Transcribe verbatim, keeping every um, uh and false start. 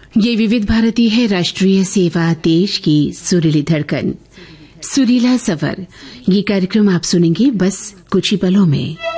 ये विविध भारती है, राष्ट्रीय सेवा, देश की सुरीली धड़कन, सुरीला सफर। ये कार्यक्रम आप सुनेंगे बस कुछ ही पलों में।